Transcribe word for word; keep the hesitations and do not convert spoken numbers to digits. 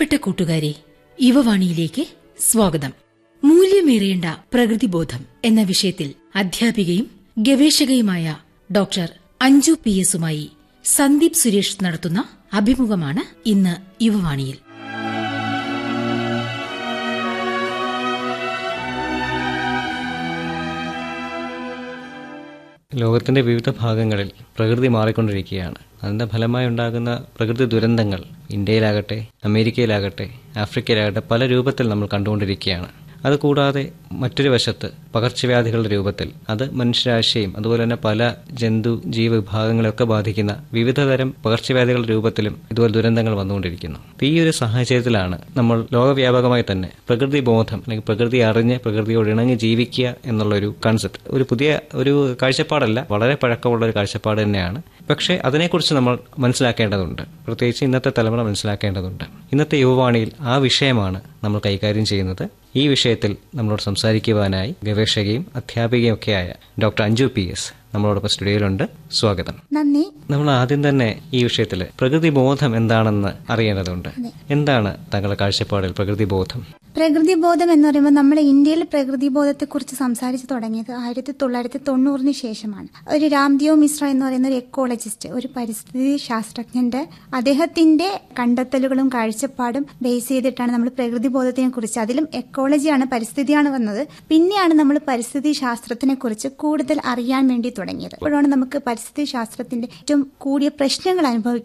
പ്രിയപ്പെട്ട കൂട്ടുകാരെ, യുവവാണിയിലേക്ക് സ്വാഗതം. മൂല്യമേറേണ്ട പ്രകൃതിബോധം എന്ന വിഷയത്തിൽ അധ്യാപികയും ഗവേഷകയുമായ ഡോക്ടർ അഞ്ജു പി എസുമായി സന്ദീപ് സുരേഷ് നടത്തുന്ന അഭിമുഖമാണ് ഇന്ന് യുവവാണിയിൽ. ലോകത്തിന്റെ വിവിധ ഭാഗങ്ങളിൽ പ്രകൃതി മാറിക്കൊണ്ടിരിക്കുകയാണ്. അതിന്റെ ഫലമായി ഉണ്ടാകുന്ന പ്രകൃതി ദുരന്തങ്ങൾ ഇന്ത്യയിലാകട്ടെ, അമേരിക്കയിലാകട്ടെ, ആഫ്രിക്കയിലാകട്ടെ പല രൂപത്തിൽ നമ്മൾ കണ്ടുകൊണ്ടിരിക്കുകയാണ്. അതുകൂടാതെ മറ്റൊരു വശത്ത് പകർച്ചവ്യാധികളുടെ രൂപത്തിൽ അത് മനുഷ്യരാശിയെയും അതുപോലെ തന്നെ പല ജന്തു ജീവവിഭാഗങ്ങളെയൊക്കെ ബാധിക്കുന്ന വിവിധതരം പകർച്ചവ്യാധികളുടെ രൂപത്തിലും ഇതുപോലെ ദുരന്തങ്ങൾ വന്നുകൊണ്ടിരിക്കുന്നു. ഈ ഒരു സാഹചര്യത്തിലാണ് നമ്മൾ ലോകവ്യാപകമായി തന്നെ പ്രകൃതി ബോധം അല്ലെങ്കിൽ പ്രകൃതി അറിഞ്ഞ് പ്രകൃതിയോട് ഇണങ്ങി ജീവിക്കുക എന്നുള്ളൊരു കൺസെപ്റ്റ്, ഒരു പുതിയ ഒരു കാഴ്ചപ്പാടല്ല, വളരെ പഴക്കമുള്ള ഒരു കാഴ്ചപ്പാട് തന്നെയാണ്. പക്ഷേ അതിനെക്കുറിച്ച് നമ്മൾ മനസ്സിലാക്കേണ്ടതുണ്ട്, പ്രത്യേകിച്ച് ഇന്നത്തെ തലമുറ മനസ്സിലാക്കേണ്ടതുണ്ട്. ഇന്നത്തെ യുവവാണിയിൽ ആ വിഷയമാണ് നമ്മൾ കൈകാര്യം ചെയ്യുന്നത്. ഈ വിഷയത്തിൽ നമ്മളോട് സംസാരിക്കുവാനായി ഗവേഷകയും അധ്യാപികയും ഒക്കെയായ ഡോക്ടർ അഞ്ജു പി എസ് നമ്മളോടൊപ്പം സ്റ്റുഡിയോയിലുണ്ട്. സ്വാഗതം. നന്ദി. നമ്മൾ ആദ്യം തന്നെ ഈ വിഷയത്തിൽ പ്രകൃതി ബോധം എന്താണെന്ന് അറിയേണ്ടതുണ്ട്. എന്താണ് താങ്കളുടെ കാഴ്ചപ്പാടിൽ പ്രകൃതി ബോധം? പ്രകൃതി ബോധം എന്ന് പറയുമ്പോൾ നമ്മുടെ ഇന്ത്യയിൽ പ്രകൃതി ബോധത്തെ കുറിച്ച് സംസാരിച്ചു തുടങ്ങിയത് ആയിരത്തി തൊള്ളായിരത്തി തൊണ്ണൂറിന് ശേഷമാണ്. ഒരു രാംദിയോ മിശ്ര എന്ന് പറയുന്ന ഒരു എക്കോളജിസ്റ്റ്, ഒരു പരിസ്ഥിതി ശാസ്ത്രജ്ഞന്റെ അദ്ദേഹത്തിന്റെ കണ്ടെത്തലുകളും കാഴ്ചപ്പാടും ബേസ് ചെയ്തിട്ടാണ് നമ്മൾ പ്രകൃതി ബോധത്തിനെ കുറിച്ച്, അതിലും എക്കോളജിയാണ്, പരിസ്ഥിതിയാണ് വന്നത്. പിന്നെയാണ് നമ്മൾ പരിസ്ഥിതി ശാസ്ത്രത്തിനെ കുറിച്ച് കൂടുതൽ അറിയാൻ വേണ്ടി തുടങ്ങിയത്. അപ്പോഴാണ് നമുക്ക് പരിസ്ഥിതി ശാസ്ത്രത്തിന്റെ ഏറ്റവും കൂടിയ പ്രശ്നങ്ങൾ അനുഭവിക്കുന്നത്